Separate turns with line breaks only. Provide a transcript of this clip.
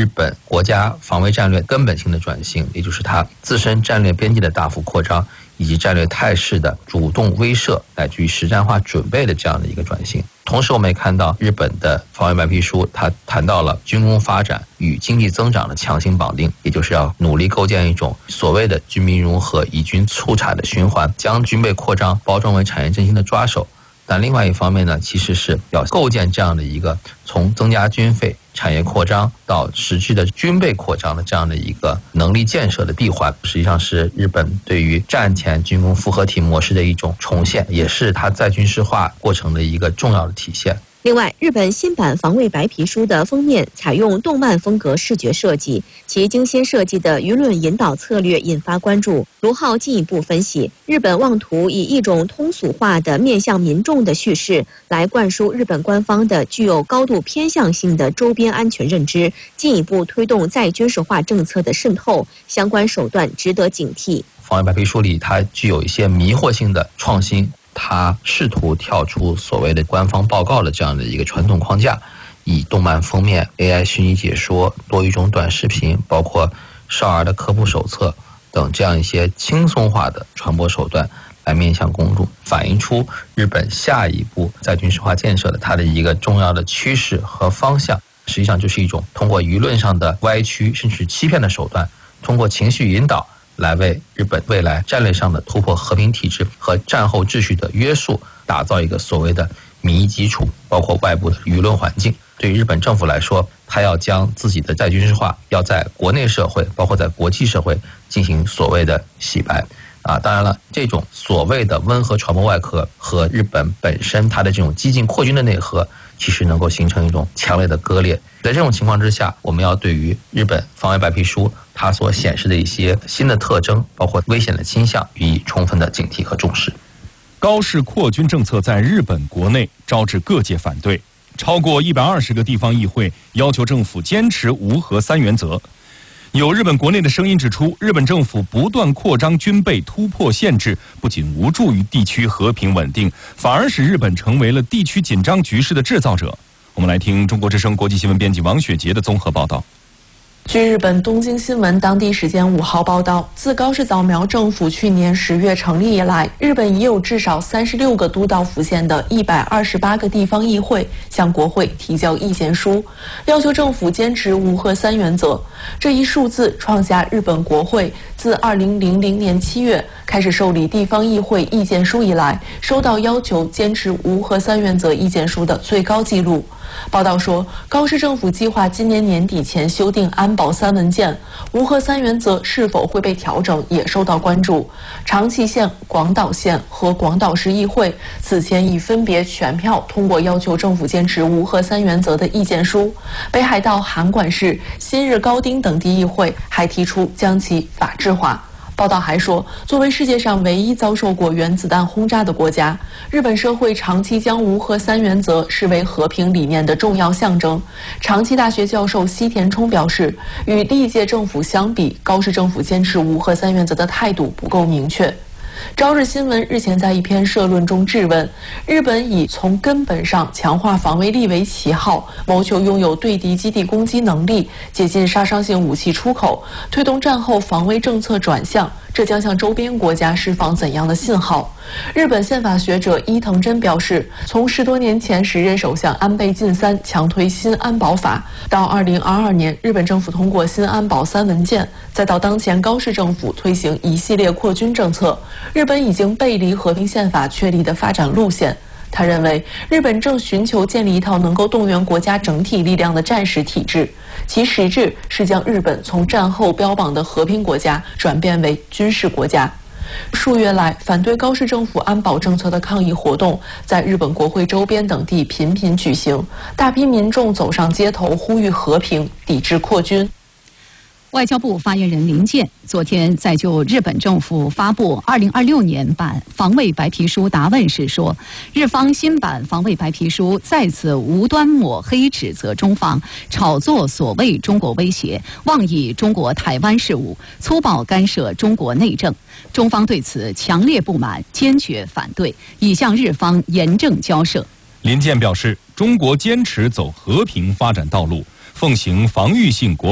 本国家防卫战略根本性的转型，也就是它自身战略边界的大幅扩张，以及战略态势的主动威慑乃至于实战化准备的这样的一个转型。同时我们也看到日本的防卫白皮书，它谈到了军工发展与经济增长的强行绑定，也就是要努力构建一种所谓的军民融合、以军促产的循环，将军备扩张包装为产业振兴的抓手。但另外一方面呢，其实是要构建这样的一个从增加军费、产业扩张到实质的军备扩张的这样的一个能力建设的闭环，实际上是日本对于战前军工复合体模式的一种重现，也是它再军事化过程的一个重要的体现。
另外，日本新版防卫白皮书的封面采用动漫风格视觉设计，其精心设计的舆论引导策略引发关注。卢浩进一步分析，日本妄图以一种通俗化的面向民众的叙事来灌输日本官方的具有高度偏向性的周边安全认知，进一步推动再军事化政策的渗透，相关手段值得警惕。
防卫白皮书里它具有一些迷惑性的创新，他试图跳出所谓的官方报告的这样的一个传统框架，以动漫封面、AI 虚拟解说、多语种短视频，包括少儿的科普手册等这样一些轻松化的传播手段来面向公众，反映出日本下一步在军事化建设的它的一个重要的趋势和方向。实际上就是一种通过舆论上的歪曲甚至欺骗的手段，通过情绪引导来为日本未来战略上的突破和平体制和战后秩序的约束打造一个所谓的民意基础，包括外部的舆论环境。对于日本政府来说，它要将自己的再军事化要在国内社会包括在国际社会进行所谓的洗白当然了，这种所谓的温和传播外壳和日本本身它的这种激进扩军的内核其实能够形成一种强烈的割裂。在这种情况之下，我们要对于日本防卫白皮书它所显示的一些新的特征，包括危险的倾向，予以充分的警惕和重视。
高式扩军政策在日本国内招致各界反对，超过120个地方议会要求政府坚持无核三原则。有日本国内的声音指出，日本政府不断扩张军备，突破限制，不仅无助于地区和平稳定，反而使日本成为了地区紧张局势的制造者。我们来听中国之声国际新闻编辑王雪杰的综合报道。
据日本东京新闻当地时间5号报道，自高市早苗政府去年10月成立以来，日本已有至少36个都道府县的128个地方议会向国会提交意见书，要求政府坚持无核三原则。这一数字创下日本国会自2000年7月开始受理地方议会意见书以来，收到要求坚持无核三原则意见书的最高纪录。报道说，高市政府计划今年年底前修订安保3文件，无核三原则是否会被调整也受到关注。长崎县、广岛县和广岛市议会此前已分别全票通过要求政府坚持无核三原则的意见书，北海道函馆市、新日高町等地议会还提出将其法制化。报道还说，作为世界上唯一遭受过原子弹轰炸的国家，日本社会长期将无核三原则视为和平理念的重要象征。长崎大学教授西田冲表示，与历届政府相比，高市政府坚持无核三原则的态度不够明确。朝日新闻日前在一篇社论中质问，日本以从根本上强化防卫力为旗号，谋求拥有对敌基地攻击能力，解禁杀伤性武器出口，推动战后防卫政策转向，这将向周边国家释放怎样的信号？日本宪法学者伊藤真表示，从10多年前时任首相安倍晋三强推新安保法，到2022年日本政府通过新安保3文件，再到当前高市政府推行一系列扩军政策，日本已经背离和平宪法确立的发展路线。他认为，日本正寻求建立一套能够动员国家整体力量的战时体制，其实质是将日本从战后标榜的和平国家转变为军事国家。数月来，反对高市政府安保政策的抗议活动在日本国会周边等地频频举行，大批民众走上街头呼吁和平，抵制扩军。
外交部发言人林健昨天在就日本政府发布2026年版防卫白皮书答问时说，日方新版防卫白皮书再次无端抹黑指责中方炒作所谓中国威胁，妄议中国台湾事务，粗暴干涉中国内政。中方对此强烈不满，坚决反对，已向日方严正交涉。
林健表示，中国坚持走和平发展道路，奉行防御性国